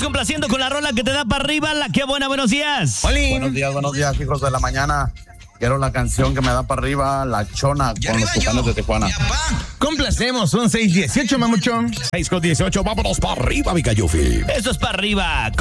complaciendo con la rola que te da para arriba, la que buena, buenos días. Buenos días, hijos de la mañana. Quiero la canción que me da para arriba, La Chona, con los Tucanes de Tijuana. Complacemos, son 6:18, mamuchón. 6:18, vámonos para arriba, mi Cayufi. Eso es para arriba.